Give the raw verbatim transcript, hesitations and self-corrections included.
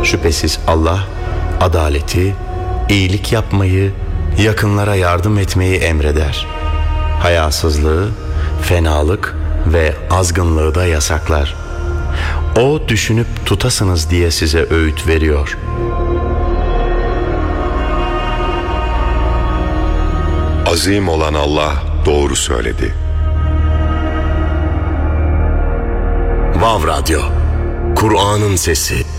Şüphesiz Allah adaleti, iyilik yapmayı, yakınlara yardım etmeyi emreder. Hayasızlığı, fenalık ve azgınlığı da yasaklar. O düşünüp tutasınız diye size öğüt veriyor. Azim olan Allah doğru söyledi. Vav Radyo, Kur'an'ın sesi.